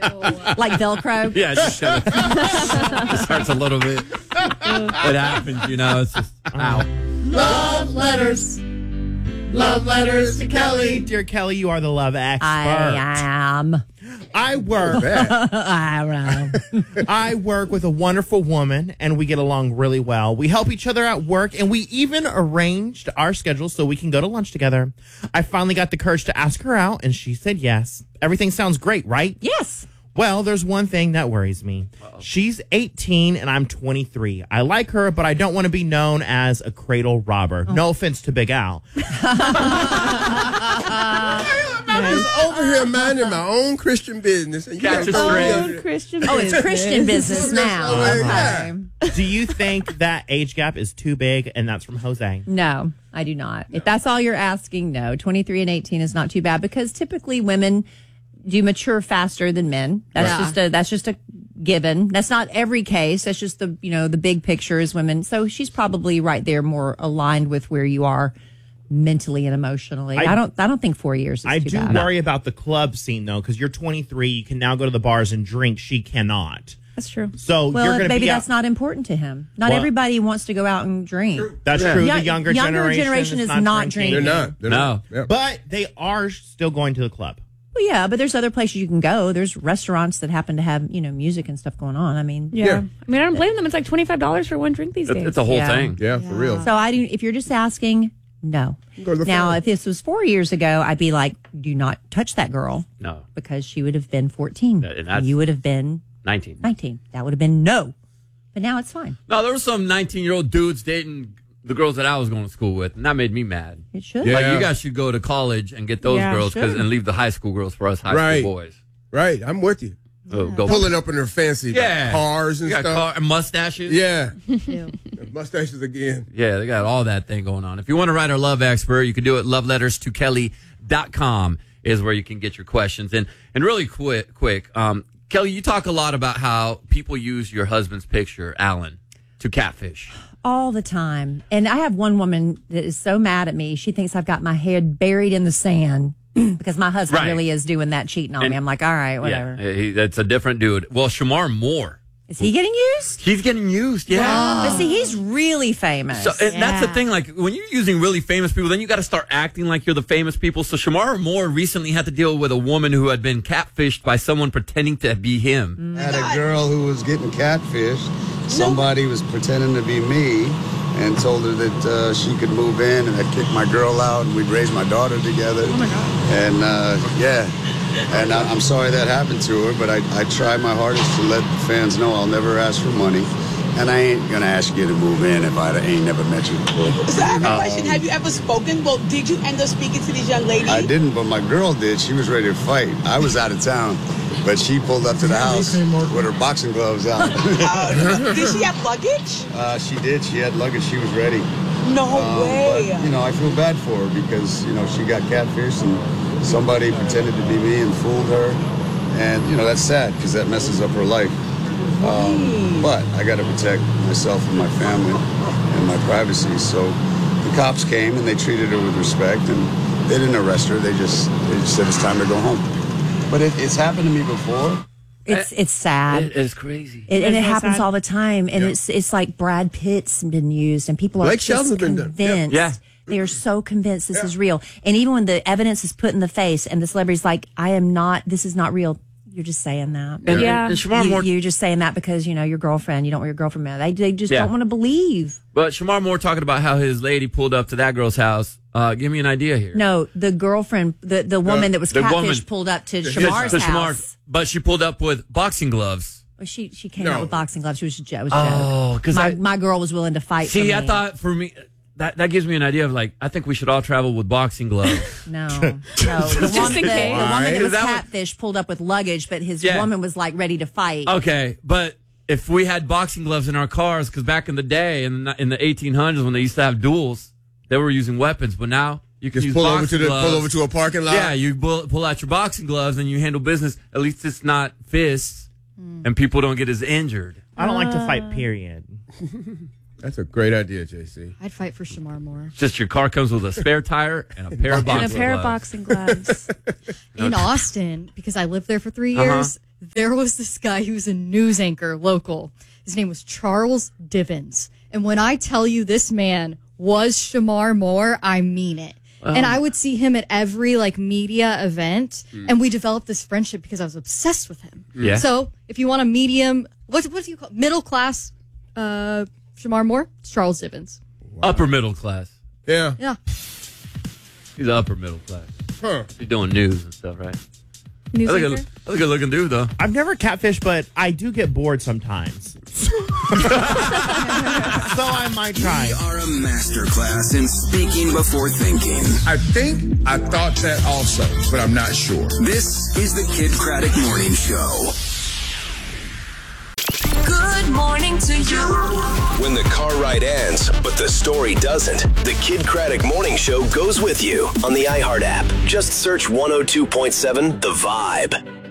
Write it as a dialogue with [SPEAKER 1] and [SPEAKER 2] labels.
[SPEAKER 1] Like Velcro?
[SPEAKER 2] Yeah, it starts a little bit. It happens, you know. It's just, ow.
[SPEAKER 3] Love letters. Love letters to Kelly. Dear Kelly, you are the love expert.
[SPEAKER 1] I am.
[SPEAKER 3] I work. I work with a wonderful woman, and we get along really well. We help each other at work, and we even arranged our schedules so we can go to lunch together. I finally got the courage to ask her out, and she said yes. Everything sounds great, right?
[SPEAKER 1] Yes.
[SPEAKER 3] Well, there's one thing that worries me. She's 18 and I'm 23. I like her, but I don't want to be known as a cradle robber. No offense to Big Al.
[SPEAKER 4] I'm just over here minding my own Christian business. And
[SPEAKER 2] Catch a string.
[SPEAKER 5] Christian
[SPEAKER 1] It's Christian business now.
[SPEAKER 4] Yeah.
[SPEAKER 3] Do you think that age gap is too big? And that's from Jose.
[SPEAKER 1] No, I do not. If that's all you're asking, no. 23 and 18 is not too bad because typically women do mature faster than men. That's just a given. That's not every case. That's just the big picture is women. So she's probably right there more aligned with where you are mentally and emotionally. I don't think 4 years is
[SPEAKER 3] I
[SPEAKER 1] too
[SPEAKER 3] do
[SPEAKER 1] bad.
[SPEAKER 3] worry about the club scene though, because you're 23. You can now go to the bars and drink. She cannot.
[SPEAKER 5] That's true.
[SPEAKER 3] So
[SPEAKER 1] Well,
[SPEAKER 3] you're going to
[SPEAKER 1] maybe
[SPEAKER 3] be
[SPEAKER 1] that's not important to him. Not everybody wants to go out and drink.
[SPEAKER 3] That's true. The younger generation
[SPEAKER 1] is not drinking.
[SPEAKER 4] They're not.
[SPEAKER 2] No.
[SPEAKER 4] Yep.
[SPEAKER 3] But they are still going to the club.
[SPEAKER 1] Well, yeah, but there's other places you can go. There's restaurants that happen to have, music and stuff going on. I mean,
[SPEAKER 5] Yeah. I mean, I don't blame them. It's like $25 for one drink these days.
[SPEAKER 2] It's a whole
[SPEAKER 1] Yeah.
[SPEAKER 2] thing.
[SPEAKER 4] Yeah, for real.
[SPEAKER 1] so if you're just asking, no.
[SPEAKER 4] Go to the
[SPEAKER 1] Now,
[SPEAKER 4] farm.
[SPEAKER 1] if this was 4 years ago, I'd be like, do not touch that girl
[SPEAKER 2] No.
[SPEAKER 1] because she would have been 14
[SPEAKER 2] And
[SPEAKER 1] and
[SPEAKER 2] that's-
[SPEAKER 1] you would have been
[SPEAKER 2] 19.
[SPEAKER 1] 19. That would have been no. But now it's fine.
[SPEAKER 2] No, there were some 19-year-old dudes dating the girls that I was going to school with, and that made me mad.
[SPEAKER 1] It should.
[SPEAKER 4] Yeah.
[SPEAKER 2] Like, you guys should go to college and get those
[SPEAKER 5] Yeah,
[SPEAKER 2] girls
[SPEAKER 1] sure.
[SPEAKER 2] and leave the high school girls for us high
[SPEAKER 4] Right.
[SPEAKER 2] school boys.
[SPEAKER 4] Right, I'm with you.
[SPEAKER 2] So go
[SPEAKER 4] Pulling up in their fancy cars and
[SPEAKER 2] You got
[SPEAKER 4] stuff.
[SPEAKER 2] and mustaches.
[SPEAKER 4] Yeah. Mustaches again.
[SPEAKER 2] Yeah, they got all that thing going on. If you want to write our love expert, you can do it. loveletterstokelly.com is where you can get your questions. And really quick, Kelly, you talk a lot about how people use your husband's picture, Alan, to catfish.
[SPEAKER 1] All the time. And I have one woman that is so mad at me. She thinks I've got my head buried in the sand because my husband
[SPEAKER 2] Right.
[SPEAKER 1] really is doing that, cheating on
[SPEAKER 2] And-
[SPEAKER 1] me. I'm like, all right, whatever.
[SPEAKER 2] Yeah, that's a different dude. Well, Shamar Moore.
[SPEAKER 1] Is he getting used?
[SPEAKER 2] He's getting used, yeah.
[SPEAKER 1] But see, he's really famous.
[SPEAKER 2] So and that's the thing. Like when you're using really famous people, then you got to start acting like you're the famous people. So Shamar Moore recently had to deal with a woman who had been catfished by someone pretending to be him.
[SPEAKER 6] Had a girl who was getting catfished. Somebody was pretending to be me and told her that she could move in, and I'd kick my girl out, and we'd raise my daughter together. Oh my God. And and I'm sorry that happened to her, but I try my hardest to let the fans know I'll never ask for money. And I ain't going to ask you to move in if I ain't never met you before.
[SPEAKER 7] So I have a question. Have you ever spoken? Well, did you end up speaking to this young lady?
[SPEAKER 6] I didn't, but my girl did. She was ready to fight. I was out of town, but she pulled up to the house with her boxing gloves out.
[SPEAKER 7] Did she have luggage?
[SPEAKER 6] She did. She had luggage. She was ready.
[SPEAKER 7] No way.
[SPEAKER 6] But, I feel bad for her because, she got catfished and somebody pretended to be me and fooled her. And, that's sad because that messes up her life. But I got to protect myself and my family and my privacy. So the cops came and they treated her with respect, and they didn't arrest her. They just said it's time to go home. But it's happened to me before.
[SPEAKER 1] It's sad.
[SPEAKER 2] It's crazy.
[SPEAKER 1] And
[SPEAKER 5] It's
[SPEAKER 1] it
[SPEAKER 5] so
[SPEAKER 1] happens
[SPEAKER 5] sad.
[SPEAKER 1] all the time. And it's like Brad Pitt's been used, and people are
[SPEAKER 4] Blake
[SPEAKER 1] just
[SPEAKER 4] Shelton's been done.
[SPEAKER 1] convinced.
[SPEAKER 2] Yeah.
[SPEAKER 1] They are so convinced this is real. And even when the evidence is put in the face and the celebrity's like, this is not real. You're just saying that.
[SPEAKER 2] And,
[SPEAKER 5] Yeah.
[SPEAKER 2] and Shamar Moore,
[SPEAKER 1] You're just saying that because, your girlfriend, you don't want your girlfriend mad. They just
[SPEAKER 2] Yeah.
[SPEAKER 1] don't want to believe.
[SPEAKER 2] but Shamar Moore talking about how his lady pulled up to that girl's house. Give me an idea here.
[SPEAKER 1] No, the girlfriend, the woman that was
[SPEAKER 2] the
[SPEAKER 1] catfish
[SPEAKER 2] woman.
[SPEAKER 1] pulled up to
[SPEAKER 2] Yes,
[SPEAKER 1] Shamar's
[SPEAKER 2] to
[SPEAKER 1] house.
[SPEAKER 2] but she pulled up with boxing gloves.
[SPEAKER 1] She came
[SPEAKER 4] No.
[SPEAKER 1] out with boxing gloves. It was a joke.
[SPEAKER 2] Oh, 'cause
[SPEAKER 1] my girl was willing to fight for
[SPEAKER 2] See,
[SPEAKER 1] me.
[SPEAKER 2] I thought for me that gives me an idea of like I think we should all travel with boxing gloves.
[SPEAKER 1] No. The woman,
[SPEAKER 5] in case.
[SPEAKER 1] the woman that
[SPEAKER 2] Is
[SPEAKER 1] was
[SPEAKER 2] that what-
[SPEAKER 1] catfish pulled up with luggage, but his
[SPEAKER 2] Yeah.
[SPEAKER 1] woman was like ready to fight.
[SPEAKER 2] Okay, but if we had boxing gloves in our cars, because back in the day in the 1800s when they used to have duels, they were using weapons, but now you can
[SPEAKER 4] Just
[SPEAKER 2] use
[SPEAKER 4] pull over
[SPEAKER 2] boxing gloves.
[SPEAKER 4] pull over to a parking lot.
[SPEAKER 2] Yeah, you pull out your boxing gloves and you handle business. At least it's not fists, and people don't get as injured.
[SPEAKER 3] I don't like to fight, period.
[SPEAKER 4] That's a great idea, JC.
[SPEAKER 5] I'd fight for Shamar Moore.
[SPEAKER 2] Just your car comes with a spare tire and a pair of boxing
[SPEAKER 5] And a pair of
[SPEAKER 2] gloves.
[SPEAKER 5] boxing gloves. In Austin, because I lived there for 3 years,
[SPEAKER 8] there was this guy who was a news anchor local. His name was Charles Divins. And when I tell you this man was Shamar Moore, I mean it. And I would see him at every media event, and we developed this friendship because I was obsessed with him.
[SPEAKER 2] Yeah.
[SPEAKER 8] So if you want a medium, what do you call middle class Shamar Moore? It's Charles Divins.
[SPEAKER 2] Wow. Upper middle class.
[SPEAKER 4] Yeah.
[SPEAKER 8] Yeah.
[SPEAKER 2] He's upper middle class.
[SPEAKER 4] Huh.
[SPEAKER 2] He's doing news and stuff, right?
[SPEAKER 5] News
[SPEAKER 2] That's
[SPEAKER 5] anchor?
[SPEAKER 2] a good looking dude, though.
[SPEAKER 3] I've never catfished, but I do get bored sometimes. So I might try.
[SPEAKER 9] We are a masterclass in speaking before thinking.
[SPEAKER 10] I think I thought that also, but I'm not sure.
[SPEAKER 9] This is the Kid Craddock Morning Show.
[SPEAKER 11] Good morning to you.
[SPEAKER 12] When the car ride ends, but the story doesn't, the Kid Craddock Morning Show goes with you on the iHeart app. Just search 102.7 The Vibe.